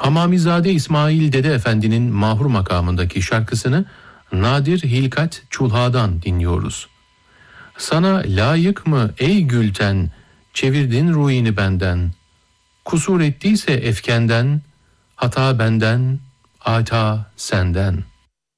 Hamamizade İsmail Dede Efendi'nin Mahur makamındaki şarkısını Nadir Hilkat Çulha'dan dinliyoruz. Sana layık mı ey Gülten, çevirdin ruhini benden. Kusur ettiyse efkenden, hata benden, ata senden.